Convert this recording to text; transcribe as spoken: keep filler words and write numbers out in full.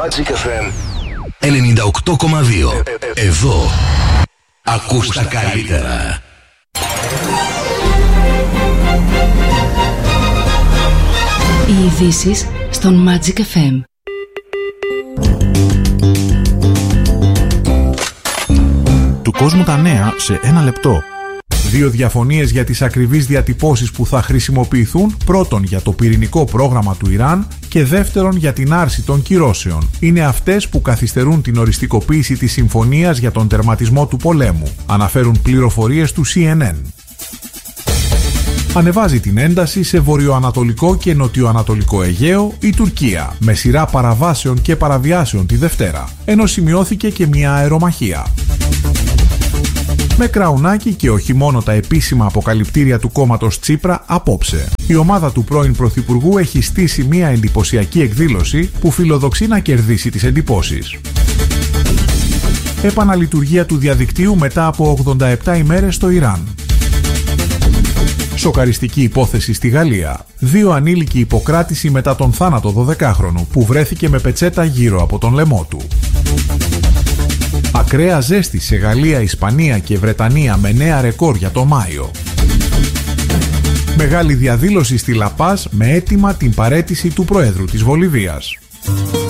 Magic εφ εμ ενενήντα οκτώ κόμμα δύο. Εδώ ακούς τα καλύτερα. Οι ειδήσεις στον Magic εφ εμ. Του κόσμου τα νέα σε ένα λεπτό. Δύο διαφωνίες για τις ακριβείς διατυπώσεις που θα χρησιμοποιηθούν, πρώτον για το πυρηνικό πρόγραμμα του Ιράν και δεύτερον για την άρση των κυρώσεων. Είναι αυτές που καθυστερούν την οριστικοποίηση της συμφωνίας για τον τερματισμό του πολέμου, αναφέρουν πληροφορίες του σι εν εν. Ανεβάζει την ένταση σε βορειοανατολικό και νοτιοανατολικό Αιγαίο η Τουρκία, με σειρά παραβάσεων και παραβιάσεων τη Δευτέρα, ενώ σημειώθηκε και μια αερομαχία. Με κραουνάκι και όχι μόνο τα επίσημα αποκαλυπτήρια του κόμματος Τσίπρα απόψε. Η ομάδα του πρώην Πρωθυπουργού έχει στήσει μια εντυπωσιακή εκδήλωση που φιλοδοξεί να κερδίσει τις εντυπώσεις. Επαναλειτουργία του διαδικτύου μετά από ογδόντα επτά ημέρες στο Ιράν. Σοκαριστική υπόθεση στη Γαλλία. Δύο ανήλικοι υποκράτηση μετά τον θάνατο δωδεκάχρονου που βρέθηκε με πετσέτα γύρω από τον λαιμό του. Ακραία ζέστη σε Γαλλία, Ισπανία και Βρετανία με νέα ρεκόρ για το Μάιο. Μεγάλη διαδήλωση στη Λα Πάζ με αίτημα την παραίτηση του Προέδρου της Βολιβίας.